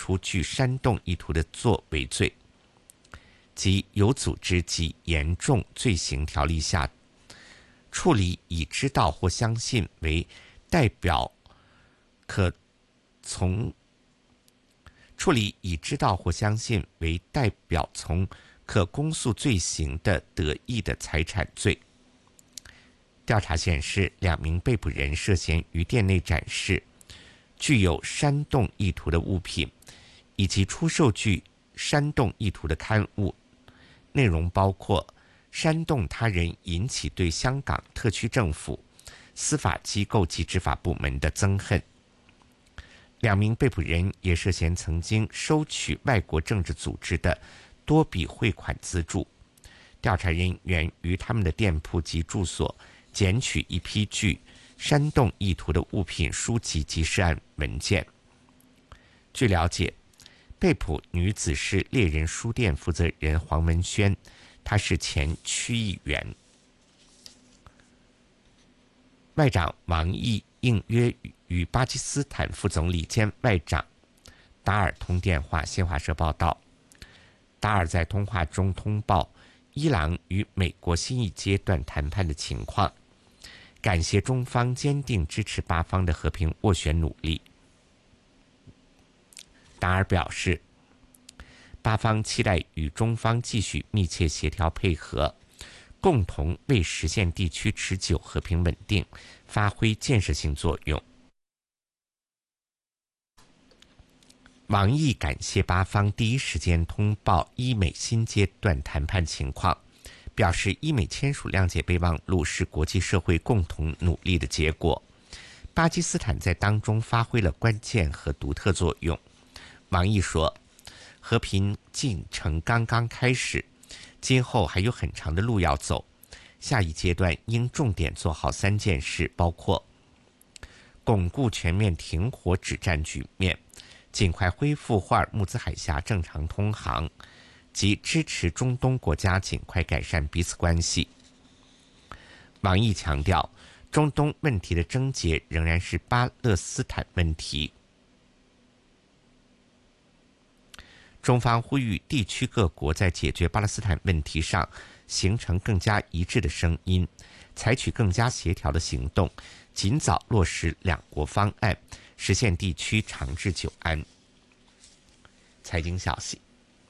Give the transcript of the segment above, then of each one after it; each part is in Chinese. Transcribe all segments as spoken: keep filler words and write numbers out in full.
出具煽动意图的作为罪，即有组织及严重罪行条例下处理以知道或相信为代表可从处理以知道或相信为代表从可公诉罪行的得益的财产罪。调查显示，两名被捕人涉嫌于店内展示具有煽动意图的物品，以及出售具煽动意图的刊物，内容包括煽动他人引起对香港特区政府、司法机构及执法部门的憎恨。两名被捕人也涉嫌曾经收取外国政治组织的多笔汇款资助。调查人员于他们的店铺及住所检取一批具煽动意图的物品、书籍及涉案文件。据了解，被捕女子是猎人书店负责人黄文轩，她是前区议员。外长王毅应约与巴基斯坦副总理兼外长达尔通电话。新华社报道，达尔在通话中通报伊朗与美国新一阶段谈判的情况，感谢中方坚定支持巴方的和平斡旋努力。达尔表示，巴方期待与中方继续密切协调配合，共同为实现地区持久和平稳定发挥建设性作用。王毅感谢巴方第一时间通报伊美新阶段谈判情况，表示伊美签署谅解备忘录是国际社会共同努力的结果，巴基斯坦在当中发挥了关键和独特作用。王毅说，和平进程刚刚开始，今后还有很长的路要走，下一阶段应重点做好三件事，包括巩固全面停火止战局面，尽快恢复霍尔木兹海峡正常通航，及支持中东国家尽快改善彼此关系。王毅强调，中东问题的症结仍然是巴勒斯坦问题。中方呼吁地区各国在解决巴勒斯坦问题上形成更加一致的声音，采取更加协调的行动，尽早落实两国方案，实现地区长治久安。财经消息，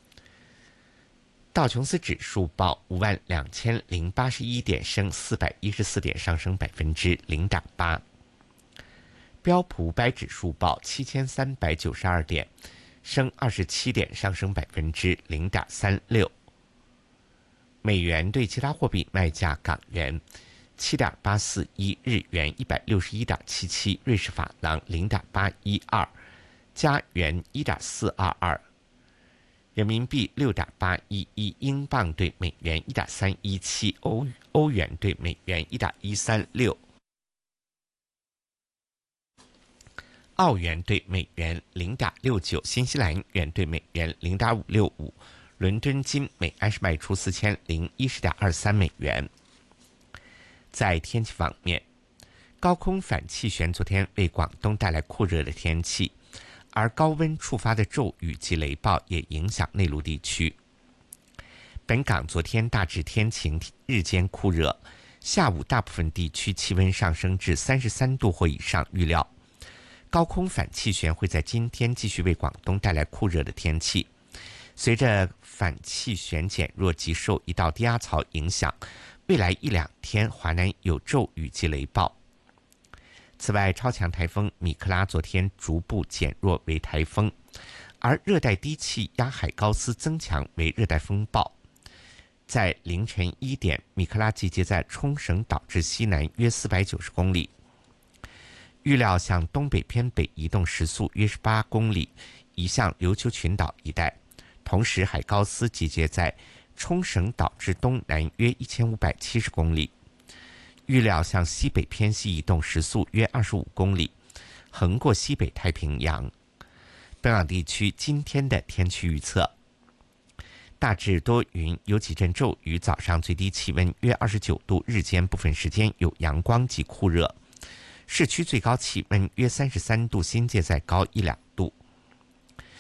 道琼斯指数报五万两千零八十一点，升四百一十四点，上升百分之零点八。标普五百指数报七千三百九十二点，升二十七点，上升百分之零点三六。美元对其他货币卖价：港元七点八四一，日元一百六十一点七七，瑞士法郎零点八一二，加元一点四二二，人民币六点八一一，英镑对美元一点三一七，欧欧元对美元一点一三六。澳元对美元零点六九，新西兰元对美元零点五六五，伦敦金每安士卖出四千零一十点二三美元。在天气方面，高空反气旋昨天为广东带来酷热的天气，而高温触发的骤雨及雷暴也影响内陆地区。本港昨天大致天晴，日间酷热，下午大部分地区气温上升至三十三度或以上，预料高空反气旋会在今天继续为广东带来酷热的天气。随着反气旋减弱及受一道低压槽影响，未来一两天华南有骤雨及雷暴。此外，超强台风米克拉昨天逐步减弱为台风，而热带低气压海高斯增强为热带风暴。在凌晨一点，米克拉集结在冲绳岛至西南约四百九十公里，预料向东北偏北移动，时速约十八公里，移向琉球群岛一带。同时，海高斯集结在冲绳岛至东南约一千五百七十公里，预料向西北偏西移动，时速约二十五公里，横过西北太平洋。本港地区今天的天气预测：大致多云，有几阵骤雨，早上最低气温约二十九度，日间部分时间有阳光及酷热，市区最高气温约三十三度，新界再高一两